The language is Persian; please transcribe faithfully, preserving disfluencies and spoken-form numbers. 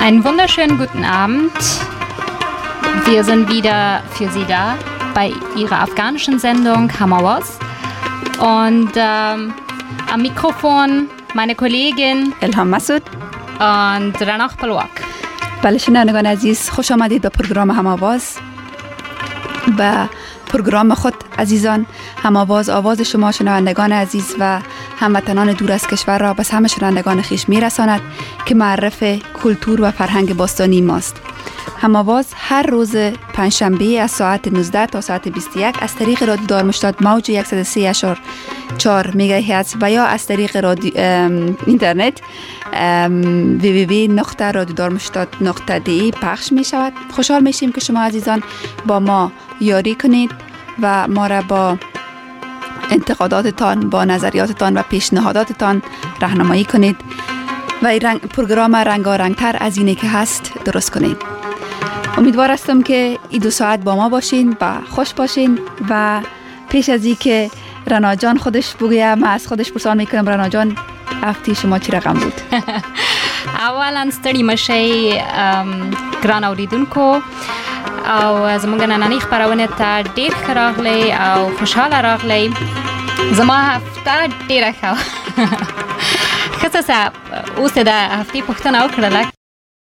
Einen wunderschönen guten Abend. Wir sind wieder für Sie da bei Ihrer afghanischen Sendung Hamawas. Und ähm, am Mikrofon meine Kollegin الهام مسعود und رناق پلواک. بله شنوندگان عزیز، خوش آمدید به پروگرام هم‌آواز. به پروگرام خود عزیزان، هم‌آواز آواز شما شنوندگان عزیز و هموطنان دور از کشور را به همه شنوندگان خویش میرساند که معرف کلتور و فرهنگ باستانی ماست. هم‌آواز هر روز پنجشنبه از ساعت نوزده تا ساعت بیست و یک از طریق رادیو دارمشتاد موج صد و سه و چهار مگاهرتز و یا از طریق رادیو اینترنت دبلیو دبلیو دبلیو نقطه رادیو دارمشتاد نقطه دی ای پخش می شود. خوشحال میشیم که شما عزیزان با ما یاری کنید و ما را با انتقاداتتان، با نظریاتتان و پیشنهاداتتان راهنمایی کنید و این رنگ پروگرام رنگارنگتر از اینه که هست درست کنید. امیدوار هستم که این دو ساعت با ما باشین و خوش باشین. و پیش از این که رنا جان خودش بگویم، من از خودش پرسان میکنم رنا جان هفته شما چی رقم بود؟ اولا ستړي مشئ ګران اوریدونکو او زموږ نننۍ خپرونې ته ډېر ښه راغلی او خوشحاله راغلی. زما هفته ډېره ښه ښه څه اوس د هفتې پوښتنه وکړله